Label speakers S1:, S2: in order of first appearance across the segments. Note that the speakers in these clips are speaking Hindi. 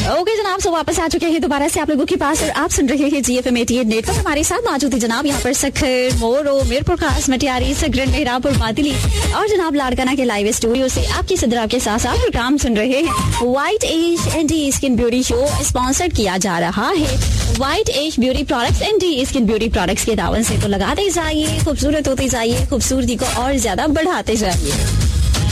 S1: ओके जनाब, सो वापस आ चुके हैं दोबारा से आप लोगों के पास और आप सुन रहे हैं GFM 88 नेटवर्क। हमारे साथ मौजूद है जनाब यहाँ पर सखर, मोरो, मीरपुर खास, मटियारी, सगरन, मेहरापुर, मादिली और जनाब लाड़काना के लाइव स्टूडियो से आपकी सदरा के साथ साथ प्रोग्राम सुन रहे हैं। White as and D skin beauty show sponsored किया जा रहा है white as beauty products and D skin beauty products के दावन से। तो लगाते जाइए, खूबसूरत होते जाइए, खूबसूरती को और ज्यादा बढ़ाते जाइए।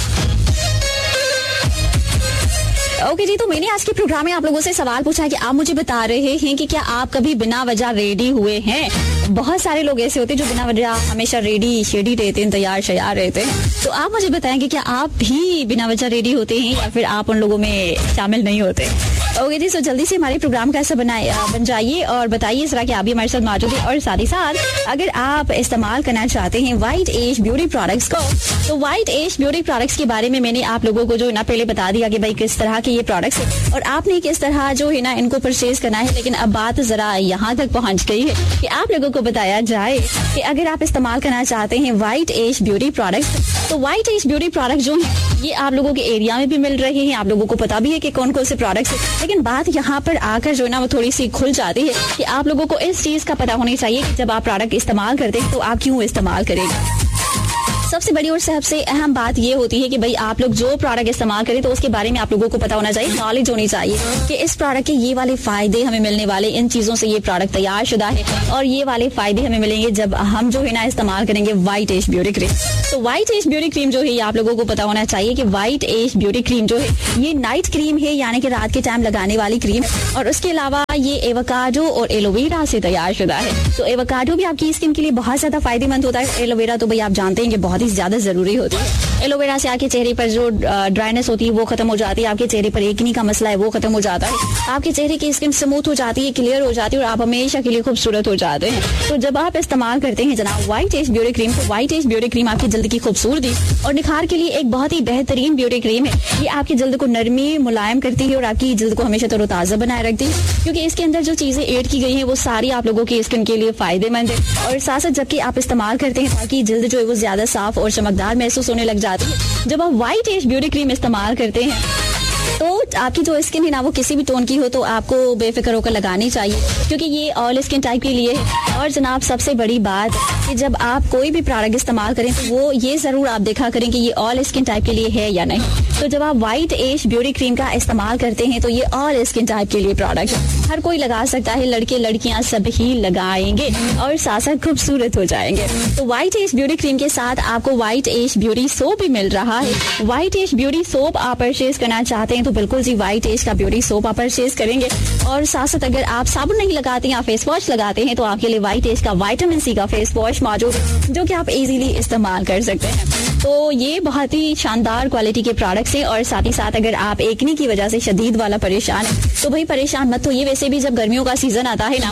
S1: ओके जी, तो मैंने आज के प्रोग्राम में आप लोगों से सवाल पूछा है कि आप मुझे बता रहे हैं कि क्या आप कभी बिना वजह रेडी हुए हैं। बहुत सारे लोग ऐसे होते हैं जो बिना वजह हमेशा रेडी शेडी रहते हैं, तैयार शयार रहते हैं। तो आप मुझे बताएं कि क्या आप भी बिना वजह रेडी होते हैं या फिर आप उन लोगों में शामिल नहीं होते। ओके जी, सो जल्दी से हमारे प्रोग्राम का ऐसा बन जाइए और बताइए इस तरह के आप भी हमारे साथ मौजूद है। और साथ ही साथ अगर आप इस्तेमाल करना चाहते हैं व्हाइट एज ब्यूटी प्रोडक्ट्स को, तो व्हाइट एज ब्यूटी प्रोडक्ट्स के बारे में मैंने आप लोगों को जो ना पहले बता दिया कि भाई किस तरह के ये प्रोडक्ट्स है और आपने किस तरह जो है ना इनको परचेज करना है। लेकिन अब बात जरा यहाँ तक पहुँच गई है कि आप लोगों को बताया जाए कि अगर आप इस्तेमाल करना चाहते हैं व्हाइट एज ब्यूटी प्रोडक्ट्स, तो व्हाइट एज ब्यूटी प्रोडक्ट जो है ये आप लोगों के एरिया में भी मिल रहे हैं, आप लोगों को पता भी है कि कौन कौन से प्रोडक्ट्स है। लेकिन बात यहाँ पर आकर जो ना वो थोड़ी सी खुल जाती है कि आप लोगों को इस चीज का पता होना चाहिए कि जब आप प्रोडक्ट इस्तेमाल करते हैं तो आप क्यों इस्तेमाल करेंगे। सबसे बड़ी और सबसे अहम बात ये होती है कि भाई आप लोग जो प्रोडक्ट इस्तेमाल करें तो उसके बारे में आप लोगों को पता होना चाहिए, नॉलेज होनी चाहिए कि इस प्रोडक्ट के ये वाले फायदे हमें मिलने वाले, इन चीजों से ये प्रोडक्ट तैयार शुदा है और ये वाले फायदे हमें मिलेंगे जब हम जो है ना इस्तेमाल करेंगे व्हाइट एज ब्यूटी क्रीम। तो व्हाइट एज ब्यूटी क्रीम जो है ये आप लोगों को पता होना चाहिए कि व्हाइट एज ब्यूटी क्रीम जो है ये नाइट क्रीम है, यानी कि रात के टाइम लगाने वाली क्रीम है। और उसके अलावा ये एवोकाडो और एलोवेरा से तैयार शुदा है। तो एवोकाडो भी आपकी स्किन के लिए बहुत ज्यादा फायदेमंद होता है। एलोवेरा तो भाई आप जानते हैं कि बहुत ही ज्यादा जरूरी होती है। एलोवेरा से आपके चेहरे पर जो ड्राइनेस होती है वो खत्म हो जाती है, आपके चेहरे पर एक्नी का मसला है वो खत्म हो जाता है, आपके चेहरे की स्किन स्मूथ हो जाती है, क्लियर हो जाती है और आप हमेशा के लिए खूबसूरत हो जाते हैं। तो जब आप इस्तेमाल करते हैं जनाब व्हाइट एज ब्यूटी क्रीम, तो व्हाइट एज ब्यूटी क्रीम आपकी जल्द की खूबसूरती और निखार के लिए एक बहुत ही बेहतरीन ब्यूटी क्रीम है। ये आपकी जल्द को नरमी मुलायम करती है और आपकी जल्द को हमेशा तरोताजा बनाए रखती है, क्योंकि इसके अंदर जो चीजें ऐड की गई हैं वो सारी आप लोगों की स्किन के लिए फायदेमंद है। और साथ साथ जबकि आप इस्तेमाल करते हैं ताकि जल्द जो है वो ज्यादा साफ और चमकदार महसूस होने लग जाती है। जब आप व्हाइट एज ब्यूटी क्रीम इस्तेमाल करते हैं तो आपकी जो स्किन है ना वो किसी भी टोन की हो तो आपको बेफिक्र होकर लगानी चाहिए, क्योंकि ये ऑयल स्किन टाइप के लिए है। और जनाब सबसे बड़ी बात कि जब आप कोई भी प्रोडक्ट इस्तेमाल करें तो वो ये जरूर आप देखा करें कि ये ऑयल स्किन टाइप के लिए है या नहीं। तो जब आप व्हाइट एज ब्यूटी क्रीम का इस्तेमाल करते हैं तो ये ऑयल स्किन टाइप के लिए प्रोडक्ट है, हर कोई लगा सकता है, लड़के लड़कियां सब ही लगाएंगे और साथ साथ खूबसूरत हो जाएंगे। तो व्हाइट एज ब्यूटी क्रीम के साथ आपको व्हाइट एज ब्यूटी सोप भी मिल रहा है। व्हाइट एज ब्यूटी सोप आप परचेज करना चाहते हैं तो बिल्कुल जी व्हाइट एज का ब्यूटी सोप आप परचेज करेंगे। और साथ साथ अगर आप साबुन नहीं लगाते हैं, फेस वॉश लगाते हैं, तो आपके लिए व्हाइट एज का विटामिन सी का फेस वॉश मौजूद है जो कि आप इजीली इस्तेमाल कर सकते हैं। तो ये बहुत ही शानदार क्वालिटी के प्रोडक्ट्स हैं। और साथ ही साथ अगर आप एक्नी की वजह से शदीद वाला परेशान है तो भाई परेशान मत होइए। वैसे भी जब गर्मियों का सीजन आता है ना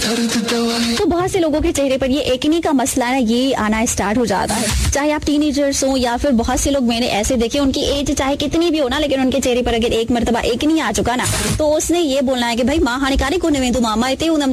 S1: तो बहुत से लोगों के चेहरे पर ये एक्नी का मसला है ये आना स्टार्ट हो जाता है, चाहे आप टीनेजर्स हो या फिर बहुत से लोग मैंने ऐसे देखे उनकी एज चाहे कितनी भी हो ना, लेकिन उनके चेहरे पर अगर एक मरतबा एक्नी आ चुका ना तो उसने ये बोलना है कि भाई माँ हानिकारी को नहीं मामा इतने उनम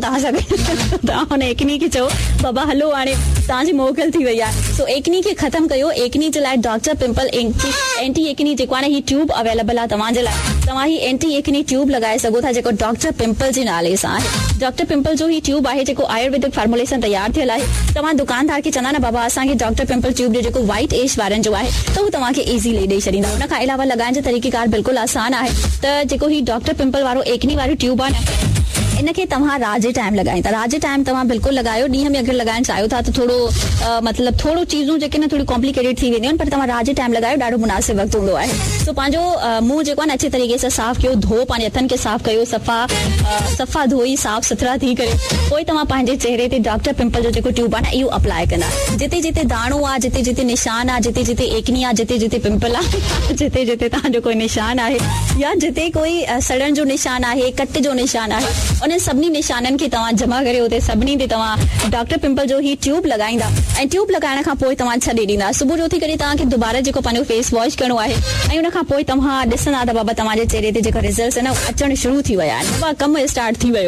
S1: एक्नी की चो बाबा हलो आने ताजी मोकल थी भैया। सो एक्नी के खत्म कयो, एक्नी चलाए डॉक्टर पिंपल एंटी एक्नी जेको ही ट्यूब अवेलेबल आहे तव्हां जे लाइ। तव्हां ही एंटी एक्नी ट्यूब लगाए सघो था जेको डॉक्टर पिंपल जे नाले सां आहे। डॉक्टर पिंपल जो ही ट्यूब आहे जेको आयुर्वेदिक फार्मुलेशन तैयार थियल आहे। तव्हां दुकानदार खे चवंदा न बाबा असांखे डॉक्टर पिंपल ट्यूब जो जेको व्हाइट एज वारनि जो आहे त हू तव्हांखे इज़ीली ॾेई छॾींदा। हुन खां अलावा लगाइण जो तरीक़ेकार बिल्कुलु आसान आहे। त जेको ही डॉक्टर पिंपल वारो एक्नी वारी ट्यूब आहे न इनके तव्हां रात जे टाइम लगाई था, रात जे टाइम तव्हां बिल्कुलु लगायो। ॾींहं में अगरि लगाइण चाहियो था तो थोरो मतलब थोरो चीज़ूं जेके न थोड़ी कॉम्प्लिकेटेड थी वेंदियूं आहिनि, पर तव्हां रात जे टाइम लगायो, ॾाढो मुनासिब वक़्तु हूंदो आहे। तो पंहिंजो मुंहुं जेको आहे न अच्छे तरीक़े सां साफ़ कयो, धो पंहिंजे हथनि खे साफ़ कयो, सफ़ा धोई साफ़ सुथरा थी करे पोइ तव्हां पंहिंजे चेहरे ते डॉक्टर पिंपल जो जेको ट्यूब आहे न इहो अप्लाई कंदा। जिते जिते दाणो आहे, जिते जिते निशान आहे, जिते जिते एक्नी आहे, जिते जिते पिंपल आहे, जिते जिते तव्हांजो कोई निशान आहे या जिते कोई सड़न जो निशान आहे, कट जो निशान आहे, उन सभिनी निशाननि खे तव्हां जमा करे उते सभिनी ते तव्हां डॉक्टर पिंपल जो ही ट्यूब लगाईंदा। ऐं ट्यूब लगाइण खां पोइ तव्हां छॾे ॾींदा। सुबुह जो उथी करे तव्हांखे दुबारा जेको पंहिंजो फेस वॉश करणो आहे ऐं उन खां पोइ तव्हां ॾिसंदा त बाबा तव्हांजे चेहरे ते जेका रिज़ल्ट्स आहिनि अचणु शुरू थी विया आहिनि, कमु स्टार्ट थी वियो आहे।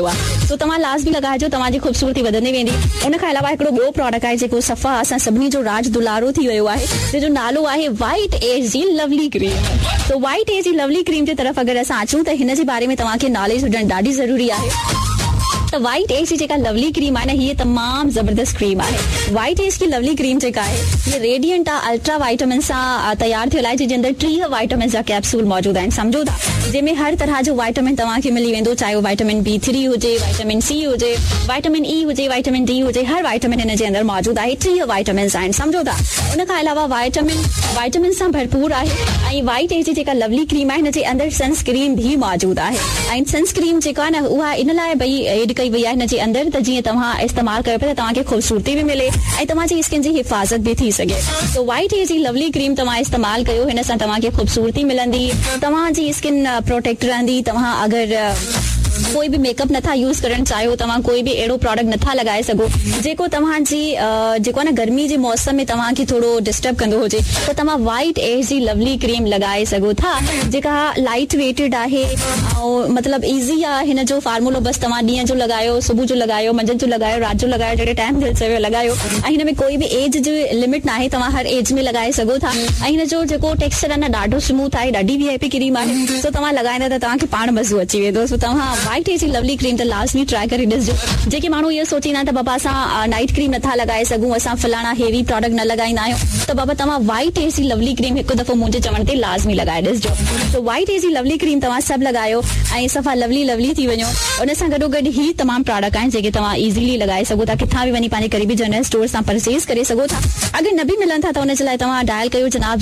S1: तो तव्हां लाज़मी लॻाइजो, तव्हांजी ख़ूबसूरती वधंदी वेंदी। उन खां अलावा हिकिड़ो ॿियो प्रोडक्ट आहे जेको सफ़ा असां सभिनी जो राज दुलारो थी वियो आहे, जंहिंजो नालो आहे वाइट एज जी लवली क्रीम। तो वाइट एज जी लवली क्रीम जे तरफ़ अगरि असां अचूं त हिन जे बारे में तव्हांखे नॉलेज हुजणु ॾाढी ज़रूरी आहे। त वाइट एज जी जेका लवली क्रीम आहे न, हीअ तमामु ज़बरदस्त क्रीम आहे। वाइट एज की लवली क्रीम जेका आहे हीअ रेडियंट आहे, अल्ट्रा वाइटामिन सां तयारु थियल आहे, जंहिंजे अंदरि 30 वाइटामिन जा कैप्सूल मौजूद आहिनि, सम्झो था, जंहिंमें हर तरह जो वाइटामिन तव्हांखे मिली वेंदो, चाहे वो वाइटामिन B3 हुजे, वाइटामिन C हुजे, वाइटामिन E हुजे, वाइटामिन D हुजे, हर वाइटामिन हिन जे अंदरि मौजूद आहे। 30 वाइटामिन आहिनि, सम्झो था। उन खां अलावा वाइटामिन सां भरपूर आहे। ऐं वाइट एज जी जेका लवली क्रीम आहे हिन जे अंदरि सनस्क्रीन भी मौजूद आहे। ऐं सनस्क्रीन जेका आहे न उहा इन लाइ भई एड कई वई आहे हिन जे अंदरि त जीअं तव्हां इस्तेमालु कयो पिया त तव्हांखे ख़ूबसूरती बि मिले ऐं तव्हांजी स्किन जी हिफ़ाज़त भी थी सघे। तो वाइट एज जी लवली क्रीम तव्हां इस्तेमालु कयो, हिन सां तव्हांखे ख़ूबसूरती मिलंदी, तव्हांजी स्किन प्रोटेक्ट रहंदी। तव्हां अगरि कोई भी मेकअप नथा यूज़ करणु चाहियो, तव्हां कोई भी अहिड़ो प्रोडक्ट नथा लॻाए सघो जेको तव्हांजी जेको आहे न गर्मी जे मौसम में तव्हांखे थोरो डिस्टर्ब कंदो हुजे, त तव्हां वाइट एज जी लवली क्रीम लॻाए सघो था, जेका लाइट वेटेड आहे ऐं मतिलबु ईज़ी आहे। हिन जो फार्मूलो बसि तव्हां ॾींहं जो लॻायो, सुबुह जो लॻायो, मंझंदि जो लॻायो, राति जो लॻायो, जॾहिं टाइम दिलि चयो लॻायो। ऐं हिन में कोई बि एज जी लिमिट न आहे, तव्हां हर एज में लॻाए सघो था। ऐं हिन जो जेको टेक्सचर आहे न ॾाढो स्मूथ आहे, ॾाढी VIP क्रीम आहे। सो तव्हां लॻाईंदा त तव्हांखे पाण मज़ो अची वेंदो। सो तव्हां वाइट एज जी लवली क्रीम त लाज़मी ट्राई करे ॾिसजो। जेके माण्हू इहो सोचींदा आहिनि त बाबा असां नाइट क्रीम नथा लॻाए सघूं, असां फलाणा हेवी प्रोडक्ट न लॻाईंदा आहियूं, त बाबा तव्हां वाइट एज जी लवली क्रीम हिकु दफ़ो मुंहिंजे चवण ते लाज़मी लॻाए ॾिसजो। तो वाइट एज जी लवली क्रीम तव्हां सभु लॻायो ऐं सफ़ा लवली थी वञो। उन सां गॾोगॾु ही तमामु प्रोडक्ट आहिनि जेके तव्हां इज़ीली लॻाए सघो था, किथां बि वञी पंहिंजे क़रीबी जनरल स्टोर सां परचेज़ करे सघो था। अगरि न बि मिलनि था त उन जे लाइ तव्हां डायल कयो जनाब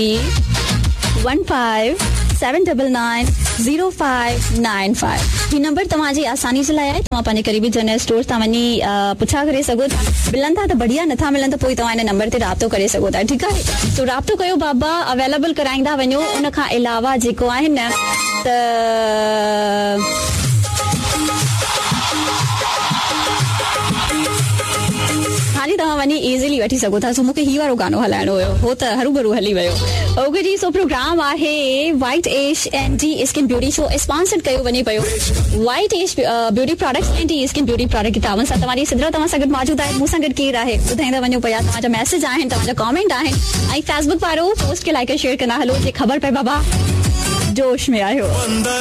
S1: 031579909595। ही नंबर तव्हांजी आसानी जे लाइ आहे, तव्हां पंहिंजे क़रीबी जनरल स्टोर तां वञी पुछा करे सघो था। मिलनि था त बढ़िया, नथा मिलनि त पोइ तव्हां हिन नंबर ते राब्तो करे सघो था, ठीकु आहे। तो राब्तो कयो बाबा, अवेलेबल कराईंदा वञो। उन खां अलावा जेको आहे न त हाली तव्हां वञी इज़ीली वठी सघो था। सो मूंखे ही वारो गानो हलाइणो हुयो, हो त हरू भरू हली वियो। ओके जी, सो प्रोग्राम आहे white as and ji skin beauty show, sponsored कयो वञे पियो white as beauty products and ji skin beauty product की तावन सां। तव्हांजी सिदरा तव्हां सां गॾु मौजूदु आहे, मूंसां गॾु केरु आहे ॿुधाईंदा वञो पिया। तव्हांजा मैसेज आहिनि, तव्हांजा कॉमेंट आहिनि ऐं फेसबुक वारो पोस्ट खे लाइक शेयर कंदा हलो, जे ख़बर पए बाबा जोश में आहियो।